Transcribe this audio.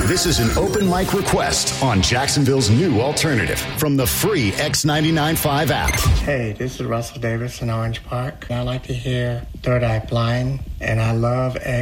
This is an open mic request on Jacksonville's new alternative from the free X99.5 app. Hey, this is Russell Davis in Orange Park. I like to hear Third Eye Blind, and I love